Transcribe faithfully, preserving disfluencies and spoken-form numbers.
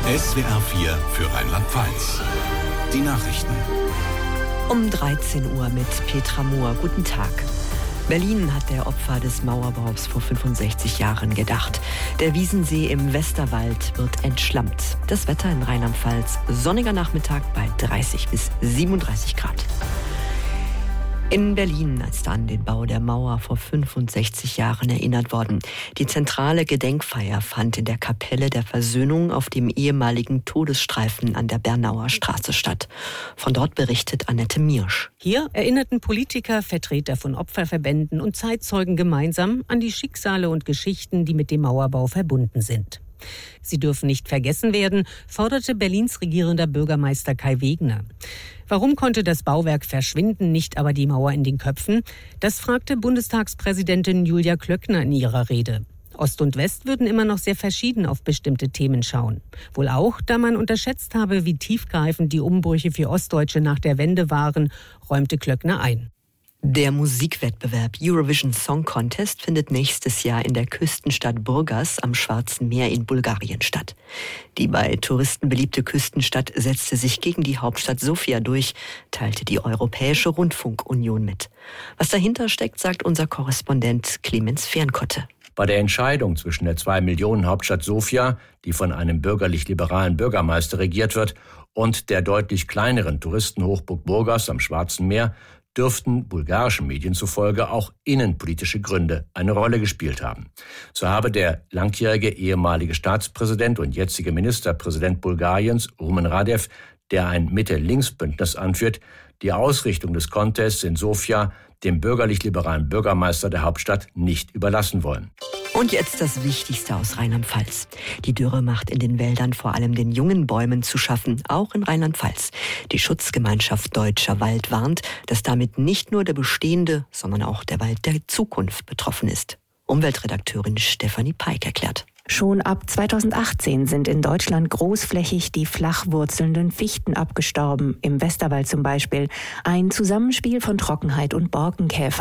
S W R vier für Rheinland-Pfalz. Die Nachrichten. Um dreizehn Uhr mit Petra Mohr. Guten Tag. Berlin hat der Opfer des Mauerbaus vor fünfundsechzig Jahren gedacht. Der Wiesensee im Westerwald wird entschlammt. Das Wetter in Rheinland-Pfalz: sonniger Nachmittag bei dreißig bis siebenunddreißig Grad. In Berlin ist an den Bau der Mauer vor fünfundsechzig Jahren erinnert worden. Die zentrale Gedenkfeier fand in der Kapelle der Versöhnung auf dem ehemaligen Todesstreifen an der Bernauer Straße statt. Von dort berichtet Annette Miersch. Hier erinnerten Politiker, Vertreter von Opferverbänden und Zeitzeugen gemeinsam an die Schicksale und Geschichten, die mit dem Mauerbau verbunden sind. Sie dürfen nicht vergessen werden, forderte Berlins regierender Bürgermeister Kai Wegner. Warum konnte das Bauwerk verschwinden, nicht aber die Mauer in den Köpfen? Das fragte Bundestagspräsidentin Julia Klöckner in ihrer Rede. Ost und West würden immer noch sehr verschieden auf bestimmte Themen schauen. Wohl auch, da man unterschätzt habe, wie tiefgreifend die Umbrüche für Ostdeutsche nach der Wende waren, räumte Klöckner ein. Der Musikwettbewerb Eurovision Song Contest findet nächstes Jahr in der Küstenstadt Burgas am Schwarzen Meer in Bulgarien statt. Die bei Touristen beliebte Küstenstadt setzte sich gegen die Hauptstadt Sofia durch, teilte die Europäische Rundfunkunion mit. Was dahinter steckt, sagt unser Korrespondent Clemens Fernkotte. Bei der Entscheidung zwischen der zwei Millionen Hauptstadt Sofia, die von einem bürgerlich-liberalen Bürgermeister regiert wird, und der deutlich kleineren Touristenhochburg Burgas am Schwarzen Meer dürften bulgarischen Medien zufolge auch innenpolitische Gründe eine Rolle gespielt haben. So habe der langjährige ehemalige Staatspräsident und jetzige Ministerpräsident Bulgariens, Rumen Radev, der ein Mitte-Links-Bündnis anführt, die Ausrichtung des Contests in Sofia dem bürgerlich-liberalen Bürgermeister der Hauptstadt nicht überlassen wollen. Und jetzt das Wichtigste aus Rheinland-Pfalz. Die Dürre macht in den Wäldern vor allem den jungen Bäumen zu schaffen, auch in Rheinland-Pfalz. Die Schutzgemeinschaft Deutscher Wald warnt, dass damit nicht nur der bestehende, sondern auch der Wald der Zukunft betroffen ist. Umweltredakteurin Stefanie Peik erklärt. Schon ab zweitausendachtzehn sind in Deutschland großflächig die flachwurzelnden Fichten abgestorben, im Westerwald zum Beispiel. Ein Zusammenspiel von Trockenheit und Borkenkäfer.